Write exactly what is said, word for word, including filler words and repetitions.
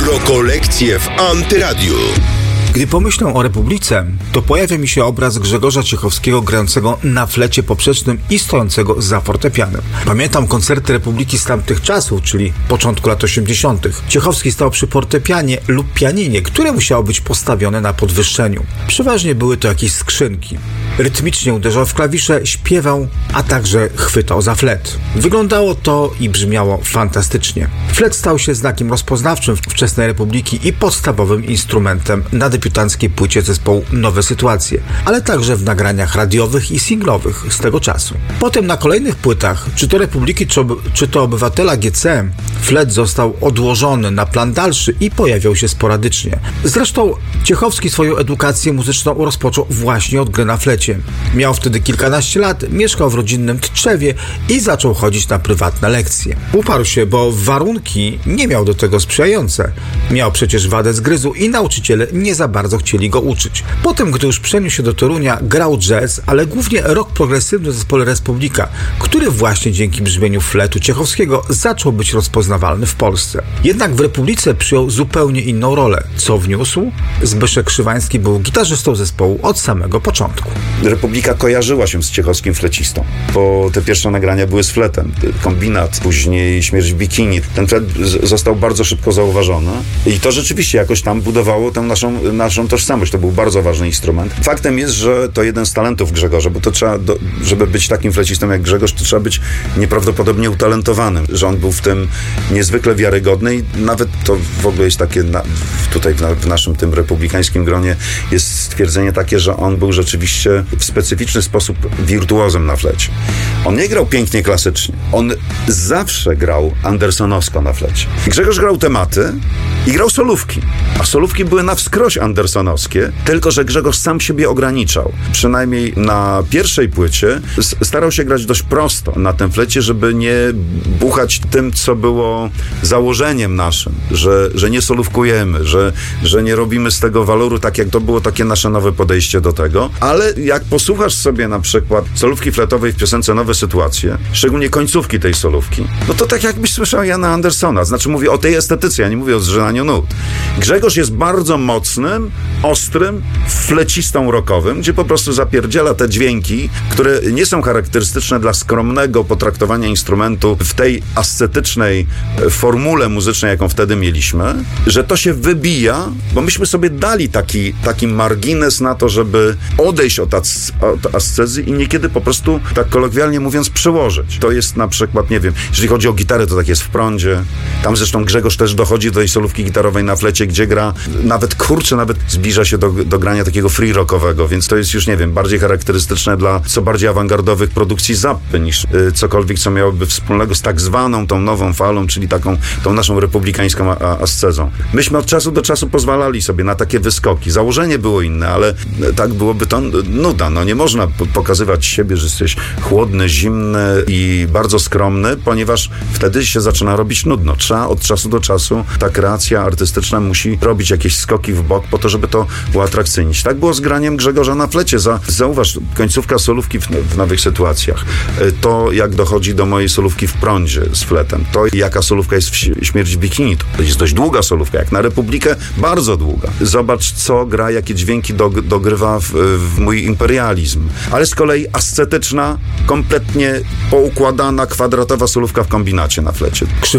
Rekolekcje w Antyradiu. Gdy pomyślę o Republice, to pojawia mi się obraz Grzegorza Ciechowskiego grającego na flecie poprzecznym i stojącego za fortepianem. Pamiętam koncerty Republiki z tamtych czasów, czyli początku lat osiemdziesiątych. Ciechowski stał przy fortepianie lub pianinie, które musiało być postawione na podwyższeniu. Przeważnie były to jakieś skrzynki. Rytmicznie uderzał w klawisze, śpiewał, a także chwytał za flet. Wyglądało to i brzmiało fantastycznie. Flet stał się znakiem rozpoznawczym wczesnej Republiki i podstawowym instrumentem na debiutanckiej płycie zespołu Nowe Sytuacje, ale także w nagraniach radiowych i singlowych z tego czasu. Potem na kolejnych płytach, czy to Republiki, czy, oby, czy to Obywatela G C, flet został odłożony na plan dalszy i pojawiał się sporadycznie. Zresztą Ciechowski swoją edukację muzyczną rozpoczął właśnie od gry na flecie. Miał wtedy kilkanaście lat, mieszkał w rodzinnym Tczewie i zaczął chodzić na prywatne lekcje. Uparł się, bo warunki nie miał do tego sprzyjające. Miał przecież wadę zgryzu i nauczyciele nie za bardzo chcieli go uczyć. Potem, gdy już przeniósł się do Torunia, grał jazz, ale głównie rock progresywny w zespole Republika, który właśnie dzięki brzmieniu fletu Ciechowskiego zaczął być rozpoznawalny w Polsce. Jednak w Republice przyjął zupełnie inną rolę. Co wniósł? Zbyszek Krzywański był gitarzystą zespołu od samego początku. Republika kojarzyła się z ciechowskim flecistą, bo te pierwsze nagrania były z fletem. Kombinat, później Śmierć w bikini. Ten flet został bardzo szybko zauważony i to rzeczywiście jakoś tam budowało tę naszą, naszą tożsamość. To był bardzo ważny instrument. Faktem jest, że to jeden z talentów Grzegorza, bo to trzeba, do, żeby być takim flecistą jak Grzegorz, to trzeba być nieprawdopodobnie utalentowanym, że on był w tym niezwykle wiarygodny i nawet to w ogóle jest takie, na, tutaj w, na, w naszym tym republikańskim gronie jest stwierdzenie takie, że on był rzeczywiście w specyficzny sposób wirtuozem na flecie. On nie grał pięknie klasycznie. On zawsze grał andersonowsko na flecie. Grzegorz grał tematy i grał solówki. A solówki były na wskroś andersonowskie, tylko że Grzegorz sam siebie ograniczał. Przynajmniej na pierwszej płycie starał się grać dość prosto na tym flecie, żeby nie buchać tym, co było założeniem naszym, że, że nie solówkujemy, że, że nie robimy z tego waloru, tak jak to było takie nasze nowe podejście do tego. Ale jak posłuchasz sobie na przykład solówki fletowej w piosence Nowe Sytuacje, szczególnie końcówki tej solówki, no to tak jakbyś słyszał Jana Andersona. Znaczy mówię o tej estetyce, ja nie mówię o zżynaniu nut. Grzegorz jest bardzo mocnym, ostrym, flecistą rockowym, gdzie po prostu zapierdziela te dźwięki, które nie są charakterystyczne dla skromnego potraktowania instrumentu w tej ascetycznej formule muzycznej, jaką wtedy mieliśmy, że to się wybija, bo myśmy sobie dali taki, taki margines na to, żeby odejść od, as, od ascezy i niekiedy po prostu, tak kolokwialnie mówiąc, przełożyć. To jest na przykład, nie wiem, jeżeli chodzi o gitarę, to tak jest w Prądzie. Tam zresztą Grzegorz też dochodzi do tej solówki gitarowej na flecie, gdzie gra, nawet kurczę, nawet zbliża się do, do grania takiego free rockowego, więc to jest już, nie wiem, bardziej charakterystyczne dla co bardziej awangardowych produkcji Zappy niż y, cokolwiek, co miałoby wspólnego z tak zwaną tą nową falą, czyli taką tą naszą republikańską a, a, ascezą. Myśmy od czasu do czasu pozwalali sobie na takie wyskoki. Założenie było inne, ale tak byłoby to nuda. No nie można pokazywać siebie, że jesteś chłodny, zimny i bardzo skromny, ponieważ wtedy się zaczyna robić nudno. Trzeba od czasu do czasu, ta kreacja artystyczna musi robić jakieś skoki w bok po to, żeby to uatrakcyjnić. Tak było z graniem Grzegorza na flecie. Za, zauważ, końcówka solówki w, w Nowych Sytuacjach. To, jak dochodzi do mojej solówki w Prądzie z fletem. To, jaka solówka jest w Śmierć w bikini. To jest dość długa solówka. Jak na Republikę, bardzo długa. Zobacz, co gra, jakie dźwięki do, dogrywa w, w mój imperializm. Ale z kolei ascetyczna, kompletnie poukładana, kwadratowa solówka w kombinacie na flecie.